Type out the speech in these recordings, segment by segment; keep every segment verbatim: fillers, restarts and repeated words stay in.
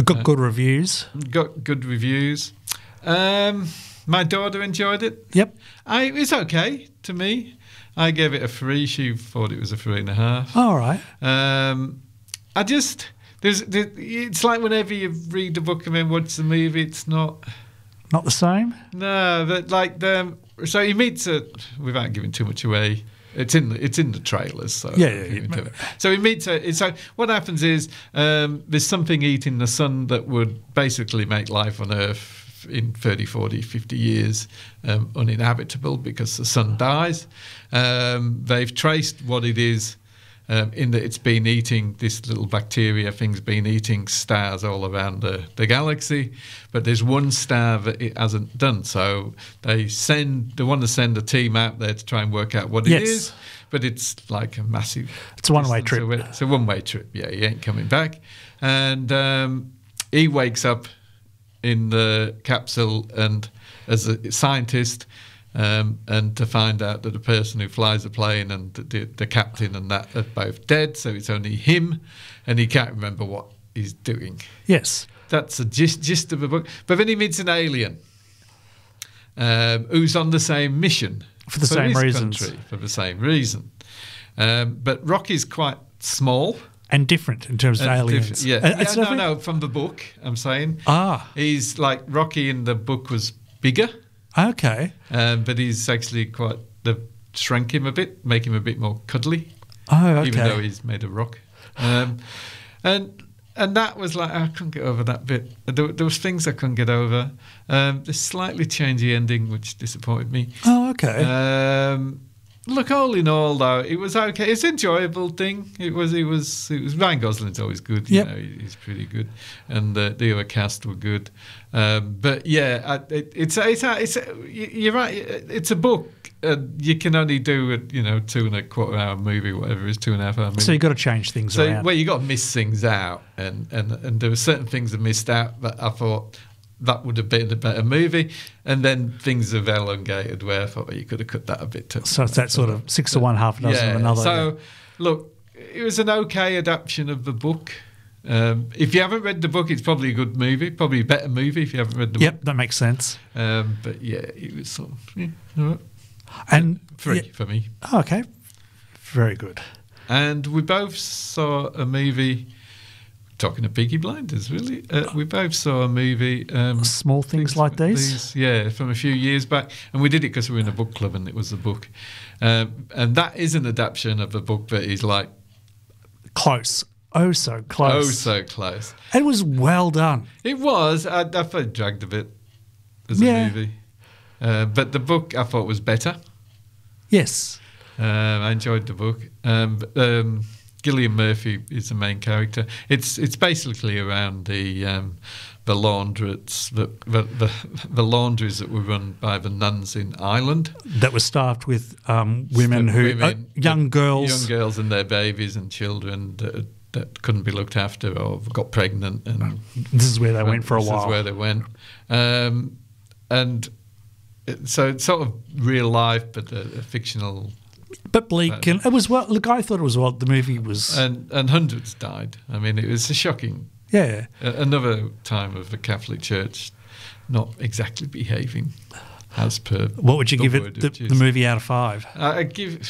got good reviews. Got good reviews. Um, my daughter enjoyed it. Yep. I, it's okay to me. I gave it a three. She thought it was a three and a half. All right. Um, I just there's, there, it's like whenever you read a book and then watch the movie, it's not Not the same? no, but like the so he meets a without giving too much away. It's in the, it's in the trailers, so Yeah, yeah, yeah. So he meets her. So what happens is um, there's something eating the sun that would basically make life on Earth in thirty, forty, fifty years um, uninhabitable because the sun dies. Um, they've traced what it is um, in that it's been eating, this little bacteria thing's been eating stars all around the, the galaxy, but there's one star that it hasn't done. So they send, they want to send a team out there to try and work out what Yes. it is, but it's like a massive... It's a one-way distance trip. away. It's a one-way trip, yeah, he ain't coming back. And um, he wakes up in the capsule and as a scientist um, and to find out that the person who flies the plane and the, the captain and that are both dead, so it's only him and he can't remember what he's doing. Yes. That's the gist, gist of the book. But then he meets an alien um, who's on the same mission. For the same his reasons. Country, for the same reason. Um, but Rocky's quite small. And different in terms of and aliens. diff- yeah, Uh, yeah it's no, different? no, from the book, I'm saying. Ah, He's like, Rocky in the book was bigger, okay. um, but he's actually quite, they've shrunk him a bit, make him a bit more cuddly, Oh, okay. even though he's made of rock. Um, and and that was like, I couldn't get over that bit. There, there was things I couldn't get over. Um, the slightly changey ending, which disappointed me. Oh, okay. Um, look, all in all, though, it was okay. It's an enjoyable thing. It was. It was. It was. Ryan Gosling's always good. You Yep. know, he- he's pretty good, and the, the other cast were good. Um, but yeah, I, it, it's it's a, it's a, you- you're right. It's a book. Uh, you can only do a you know two and a quarter hour movie, whatever it is, two and a half hour movie. so you've got to change things So, around. well, you got to miss things out, and, and, and there were certain things I missed out that I thought that would have been a better movie, and then things have elongated where I thought well, you could have cut that a bit. To, So it's that sort of six to one, half a dozen yeah. of another. So, look, it was an okay adaptation of the book. Um, if you haven't read the book, it's probably a good movie, probably a better movie if you haven't read the Yep, book. that makes sense. Um, but yeah, it was sort of yeah, all right. And Three yeah, for me. oh, okay, very good. And we both saw a movie. Talking of Peaky Blinders, really, uh, we both saw a movie. Um, Small things like these? yeah, from a few years back, and we did it because we were in a book club, and it was a book, um, and that is an adaptation of a book that is like Close. Oh, so close. oh so close. It was well done. It was. I, I thought it dragged a bit as Yeah. a movie, uh, but the book I thought was better. Yes. Um, I enjoyed the book. Um, but, um, Gillian Murphy is the main character. It's it's basically around the um, the laundrettes, the, the the the laundries that were run by the nuns in Ireland. That was staffed with um, women who, Women, uh, young girls. young girls and their babies and children that, that couldn't be looked after or got pregnant. And This is where they went for a this while. is where they went, um, and it, so it's sort of real life, but a, a fictional. But bleak, and it was well. Look, I thought it was well. The movie was, And and hundreds died. I mean, it was a shocking. yeah. A- another time of the Catholic Church not exactly behaving as per. What would you the give word it? of The, Jesus. the movie out of five? I I give.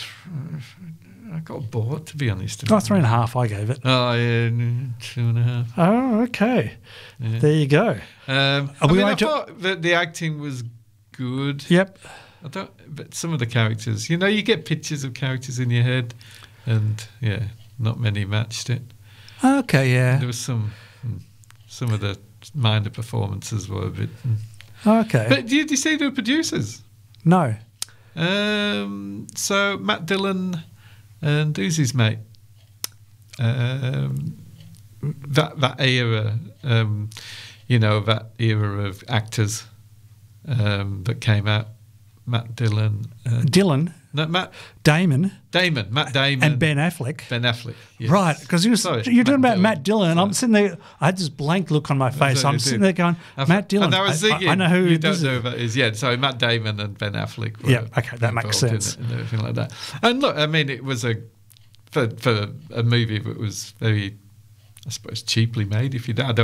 I got bored, to be honest. Oh, three and a half. I gave it. Oh, yeah, two and a half. Oh, okay. Yeah. There you go. Um, Are I we mean, I going to- thought that the acting was good. Yep. I don't, but some of the characters, you know, you get pictures of characters in your head, and yeah, not many matched it. Okay. Yeah. There was some, mm, some of the minor performances were a bit. mm. Okay. But did you see the producers? no. Um, so Matt Dillon and who's his mate? Um, that that era, um, you know, that era of actors um, that came out. Matt Dillon, and, Dylan, no, Matt Damon, Damon, Matt Damon, and Ben Affleck. Ben Affleck. Yes. Right, because you're, Sorry, you're talking Matt about Dillon. Matt Dillon, and I'm Sorry. sitting there. I had this blank look on my face. Sorry, I'm you sitting did. there going, I Matt Dillon. And I was I- thinking, I, know who you this don't know is. who that is. Yeah, so Matt Damon and Ben Affleck. Were Yeah, okay, that makes involved in sense. it and everything like that. And look, I mean, it was a for for a movie that was very, I suppose, cheaply made. If you, I don't